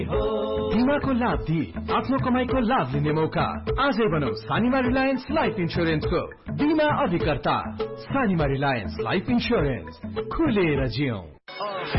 बीमाको लाभ दिई आफ्नो कमाईको लाभ लिने मौका आजै बनाऊ सानिमा रिलायन्स लाइफ इन्स्योरेन्सको बीमा अभिकर्ता। सानिमा रिलायन्स लाइफ इन्स्योरेन्स, खुलेर जियौं।